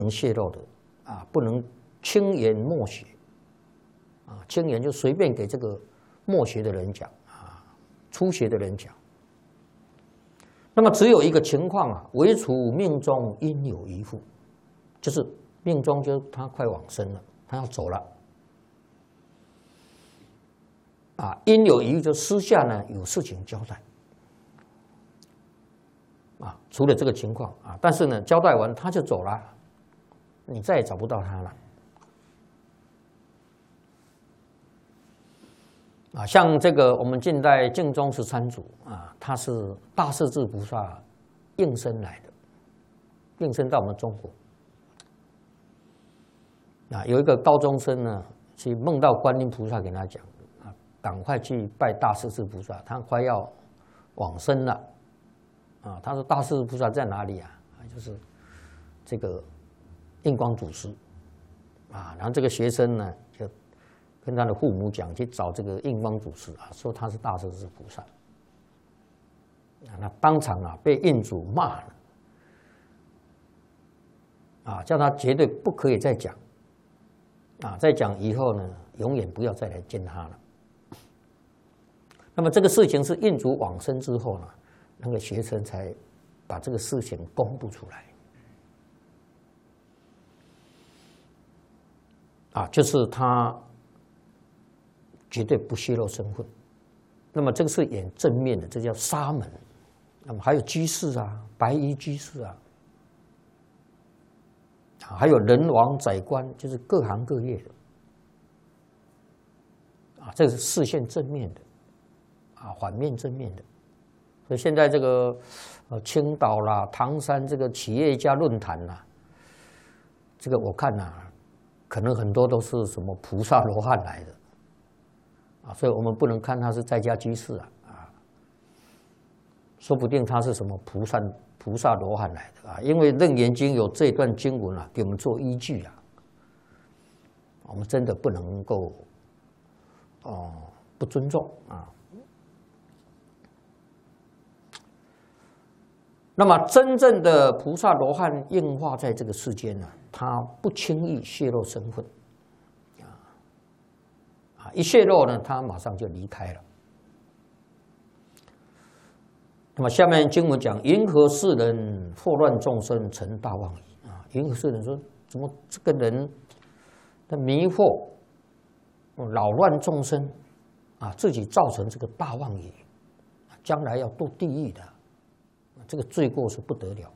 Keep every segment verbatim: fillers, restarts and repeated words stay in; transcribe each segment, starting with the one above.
能泄露的啊，不能轻言默许啊，轻言就随便给这个默学的人讲啊，初学的人讲。那么只有一个情况啊，唯除命中应有一负，就是命中就他快往生了，他要走了啊，应有一就私下呢有事情交代啊，除了这个情况啊，但是呢交代完他就走了，你再也找不到他了啊。像这个我们近代净宗十三祖啊，他是大势至菩萨应身来的，应身到我们中国啊。有一个高中生呢，去梦到观音菩萨给他讲啊，赶快去拜大势至菩萨，他快要往生了啊。他说大势至菩萨在哪里啊？就是这个印光祖师啊。然后这个学生呢就跟他的父母讲，去找这个印光祖师啊，说他是大势至菩萨啊。那当场啊被印主骂了啊，叫他绝对不可以再讲啊，再讲以后呢，永远不要再来见他了。那么这个事情是印主往生之后呢，那个学生才把这个事情公布出来啊，就是他绝对不泄露身份。那么这个是演正面的，这叫沙门。那么还有居士啊，白衣居士啊，还有人王宰官，就是各行各业的啊，这是视线正面的啊，反面正面的。所以现在这个呃青岛啦、唐山这个企业家论坛啦，这个我看呐、啊，可能很多都是什么菩萨罗汉来的啊，所以我们不能看他是在家居士啊啊，说不定他是什么菩萨菩萨罗汉来的啊，因为《楞严经》有这段经文啊，给我们做依据啊，我们真的不能够哦、呃、不尊重啊。那么真正的菩萨罗汉应化在这个世间呢、啊，他不轻易泄露身份啊啊，一泄露呢，他马上就离开了。那么下面经文讲，云何世人惑乱众生成大妄语啊？云何世人说，怎么这个人的迷惑、扰乱众生啊，自己造成这个大妄语，将来要堕地狱的，这个罪过是不得了。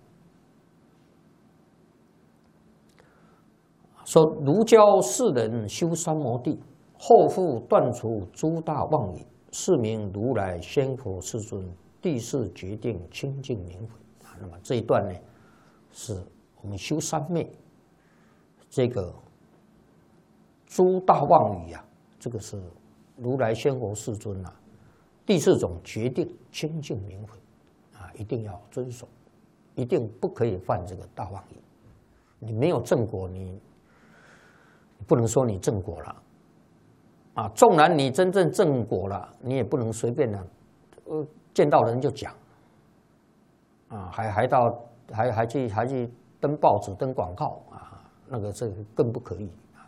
说如教世人修三摩地，后复断除诸大妄语，是名如来仙佛世尊。地势决定清净明慧啊，那么这一段呢，是我们修三昧这个诸大妄语啊，这个是如来仙佛世尊啊，第四种决定清净明慧啊，一定要遵守，一定不可以犯这个大妄语。你没有正果，你不能说你正果了啊。纵然你真正正果了，你也不能随便的呃。见到人就讲，啊，还还到还还去还去登报纸登广告啊，那个这个更不可以啊。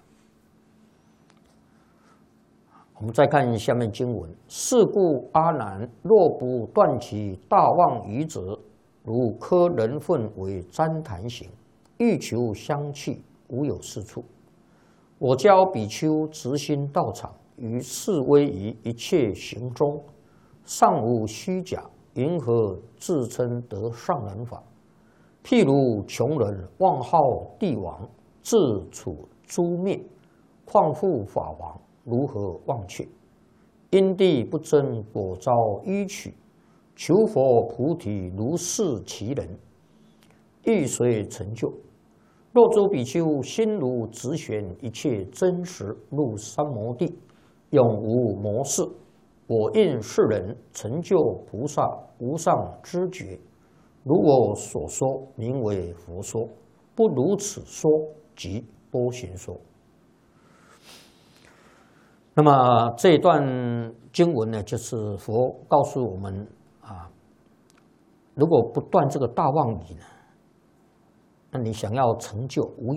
我们再看下面经文：是故阿难，若不断其大妄语者，如磕人粪为旃檀形，欲求香气，无有是处。我教比丘直心道场，于示威仪一切行中。尚无虚假，云何自称得上人法？譬如穷人妄号帝王，自处诛灭，况复法王，如何忘却？因地不真，果遭迂曲。求佛菩提，如是其人，欲随成就。若诸比丘心如直弦，一切真实入三摩地，永无魔事。我应世人成就菩萨无上知觉，如我所说，名为佛说；不如此说，即波形说。那么这一段经文呢，就是佛告诉我们啊，如果不断这个大妄语呢， 那你想要成就无